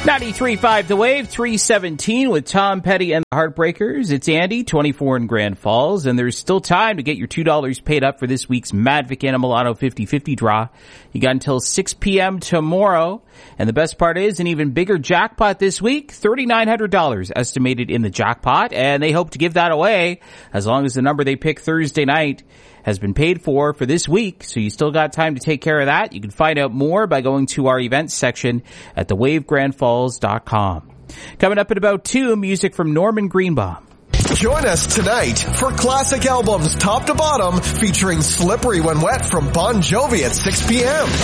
93.5 The Wave, 317 with Tom Petty and the Heartbreakers. It's Andy, 24 in Grand Falls, and there's still time to get your $2 paid up for this week's Madvic Animal Auto 50/50 draw. You got until 6 p.m. tomorrow, and the best part is an even bigger jackpot this week, $3,900 estimated in the jackpot, and they hope to give that away as long as the number they pick Thursday night has been paid for this week, so you still got time to take care of that. You can find out more by going to our events section at thewavegrandfalls.com. Coming up at about 2, music from Norman Greenbaum. Join us tonight for classic albums top to bottom featuring Slippery When Wet from Bon Jovi at 6 p.m.